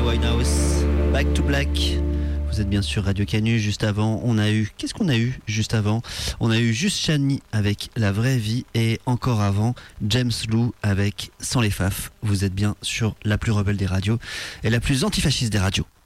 Winehouse, Back to Black. Vous êtes bien sûr Radio Canu. Juste avant, on a eu... Qu'est-ce qu'on a eu juste avant ? On a eu Juste Chani avec La Vraie Vie et encore avant, James Lou avec Sans les Faf. Vous êtes bien sur la plus rebelle des radios et la plus antifasciste des radios.